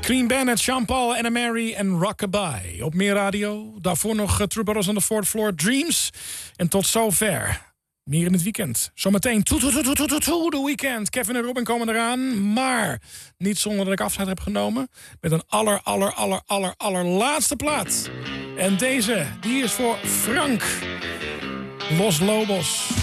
Clean Bandit, Sean Paul, Anna Mary en Rockabye. Op Meer Radio. Daarvoor nog True Brothers on the Fourth Floor, Dreams. En tot zover. Meer in het weekend. Zometeen to the weekend. Kevin en Robin komen eraan. Maar niet zonder dat ik afscheid heb genomen. Met een allerlaatste plaat. En deze, die is voor Frank Los Lobos.